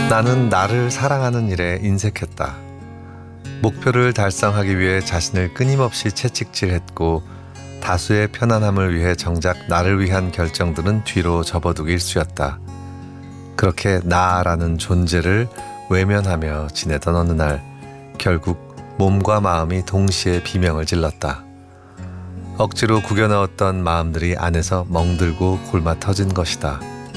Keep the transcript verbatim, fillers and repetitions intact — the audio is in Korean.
나는 나를 사랑하는 일에 인색했다. 목표를 달성하기 위해 자신을 끊임없이 채찍질했고 다수의 편안함을 위해 정작 나를 위한 결정들은 뒤로 접어두기 일쑤였다. 그렇게 나라는 존재를 외면하며 지내던 어느 날 결국 몸과 마음이 동시에 비명을 질렀다. 억지로 구겨 넣었던 마음들이 안에서 멍들고 골마 터진 것이다.